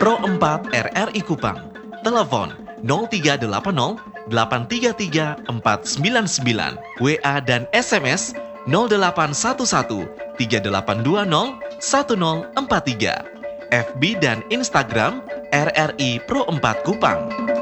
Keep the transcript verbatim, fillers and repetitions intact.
Pro empat R R I Kupang. Telepon nol tiga delapan nol delapan tiga tiga empat sembilan sembilan. W A dan S M S nol delapan satu satu tiga delapan dua nol satu nol empat tiga. F B dan Instagram R R I Pro empat Kupang.